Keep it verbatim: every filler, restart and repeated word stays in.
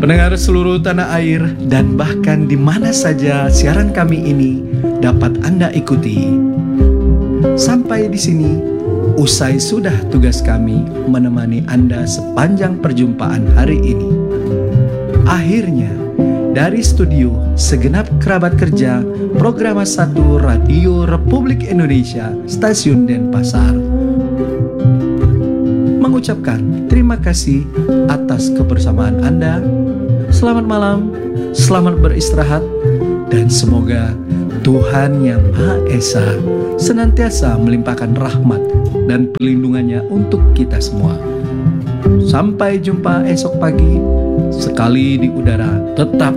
Pendengar seluruh tanah air dan bahkan di mana saja siaran kami ini dapat Anda ikuti. Sampai di sini, usai sudah tugas kami menemani Anda sepanjang perjumpaan hari ini. Akhirnya, dari studio segenap kerabat kerja Programa satu Radio Republik Indonesia Stasiun Denpasar mengucapkan terima kasih atas kebersamaan Anda. Selamat malam, selamat beristirahat, dan semoga Tuhan Yang Maha Esa senantiasa melimpahkan rahmat dan perlindungannya untuk kita semua. Sampai jumpa esok pagi, sekali di udara tetap